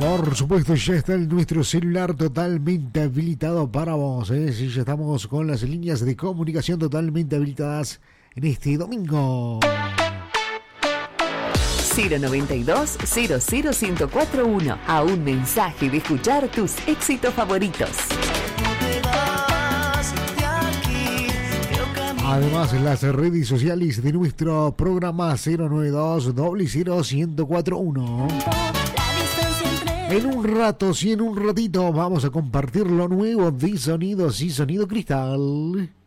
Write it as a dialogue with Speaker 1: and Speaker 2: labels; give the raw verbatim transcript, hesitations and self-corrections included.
Speaker 1: Por supuesto, ya está nuestro celular totalmente habilitado para vos, ¿eh? Sí, ya estamos con las líneas de comunicación totalmente habilitadas en este domingo.
Speaker 2: cero noventa y dos, cero cero ciento cuatro uno. A un mensaje de escuchar tus éxitos favoritos.
Speaker 1: Además, las redes sociales de nuestro programa cero noventa y dos, cero cero ciento cuatro uno. En un rato, sí, en un ratito, vamos a compartir lo nuevo de Sonidos y Sonido Cristal.